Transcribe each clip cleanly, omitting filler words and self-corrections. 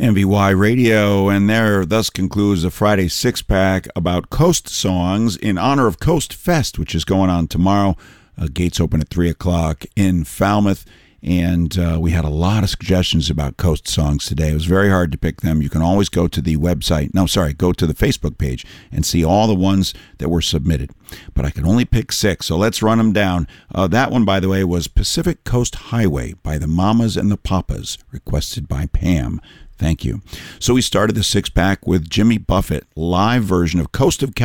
MVY Radio, and there thus concludes the Friday six-pack about Coast songs in honor of Coast Fest, which is going on tomorrow. Gates open at 3 o'clock in Falmouth, and we had a lot of suggestions about Coast songs today. It was very hard to pick them. You can always go to the website, go to the Facebook page and see all the ones that were submitted. But I could only pick 6, so let's run them down. That one, by the way, was Pacific Coast Highway by the Mamas and the Papas, requested by Pam. Thank you. So we started the six-pack with Jimmy Buffett, live version of Coast of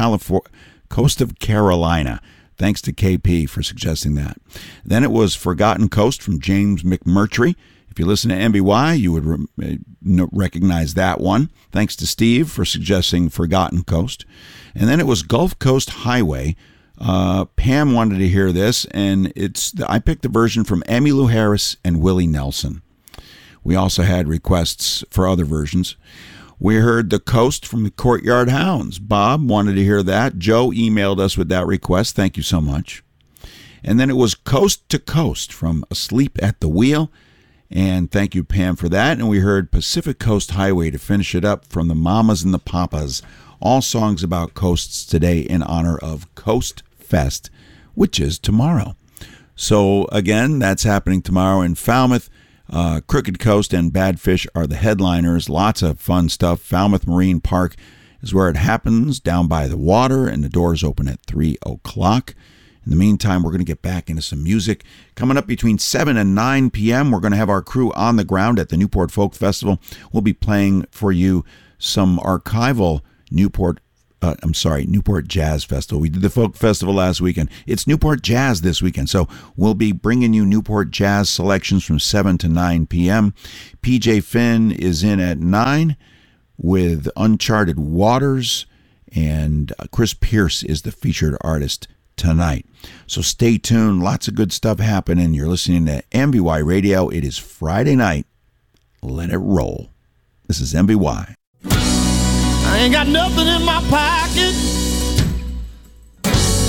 Carolina. Thanks to KP for suggesting that. Then it was Forgotten Coast from James McMurtry. If you listen to MBY, you would recognize that one. Thanks to Steve for suggesting Forgotten Coast. And then it was Gulf Coast Highway. Pam wanted to hear this, and I picked the version from Emmylou Harris and Willie Nelson. We also had requests for other versions. We heard The Coast from the Courtyard Hounds. Bob wanted to hear that. Joe emailed us with that request. Thank you so much. And then it was Coast to Coast from Asleep at the Wheel. And thank you, Pam, for that. And we heard Pacific Coast Highway to finish it up from the Mamas and the Papas. All songs about coasts today in honor of Coast Fest, which is tomorrow. So, again, that's happening tomorrow in Falmouth. Crooked Coast and Badfish are the headliners. Lots of fun stuff. Falmouth Marine Park is where it happens, down by the water, and the doors open at 3 o'clock. In the meantime, we're going to get back into some music. Coming up between 7 and 9 p.m., we're going to have our crew on the ground at the Newport Folk Festival. We'll be playing for you some archival Newport Jazz Festival. We did the Folk Festival last weekend. It's Newport Jazz this weekend, so we'll be bringing you Newport Jazz selections from 7 to 9 p.m. PJ Finn is in at 9 with Uncharted Waters, and Chris Pierce is the featured artist tonight. So stay tuned. Lots of good stuff happening. You're listening to MVY Radio. It is Friday night. Let it roll. This is MVY. I ain't got nothing in my pocket.